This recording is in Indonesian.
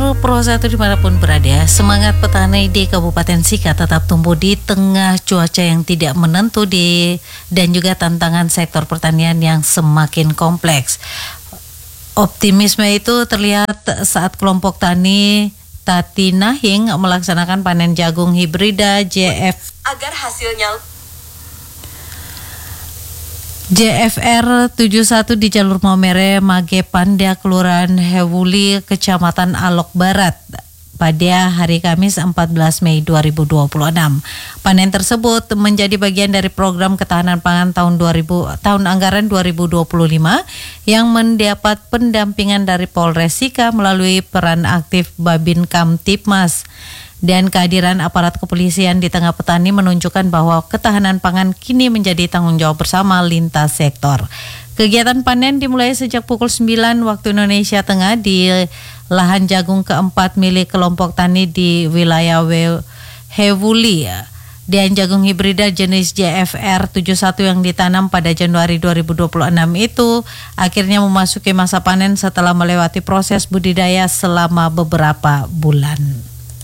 Pro 1 dimanapun berada, semangat petani di Kabupaten Sika tetap tumbuh di tengah cuaca yang tidak menentu dan juga tantangan sektor pertanian yang semakin kompleks. Optimisme itu terlihat saat kelompok tani Tati Nahing melaksanakan panen jagung hibrida JFR 71 di jalur Maumere, Magepandia, Kelurahan Hewuli, Kecamatan Alok Barat pada hari Kamis 14 Mei 2026. Panen tersebut menjadi bagian dari program ketahanan pangan tahun anggaran 2025 yang mendapat pendampingan dari Polres Sika melalui peran aktif Babin Kamtipmas. Dan kehadiran aparat kepolisian di tengah petani menunjukkan bahwa ketahanan pangan kini menjadi tanggung jawab bersama lintas sektor. Kegiatan panen dimulai sejak pukul 9 waktu Indonesia Tengah di lahan jagung keempat milik kelompok tani di wilayah Hewuli. Dan jagung hibrida jenis JFR 71 yang ditanam pada Januari 2026 itu akhirnya memasuki masa panen setelah melewati proses budidaya selama beberapa bulan.